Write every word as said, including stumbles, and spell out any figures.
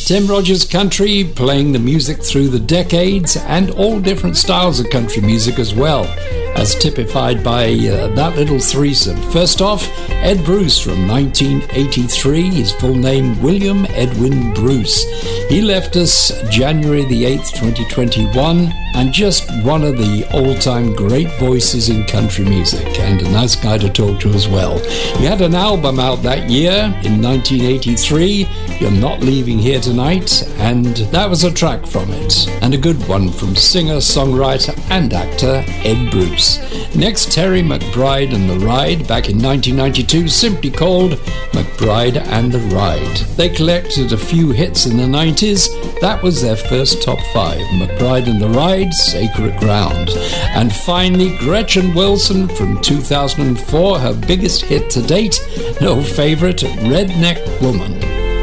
Tim Rogers Country, playing the music through the decades and all different styles of country music as well, as typified by uh, that little threesome. First off, Ed Bruce from nineteen eighty-three, his full name William Edwin Bruce. He left us January the eighth, twenty twenty-one, and just one of the all-time great voices in country music, and a nice guy to talk to as well. He had an album out that year in nineteen eighty-three, You're Not Leaving Here Tonight, and that was a track from it, and a good one from singer, songwriter and actor Ed Bruce. Next, Terry McBride and the Ride, back in nineteen ninety-two, simply called McBride and the Ride. They collected a few hits in the nineties. That was their first top five, McBride and the Ride, Sacred Ground. And finally, Gretchen Wilson from two thousand four, her biggest hit to date, no favorite, Redneck Woman.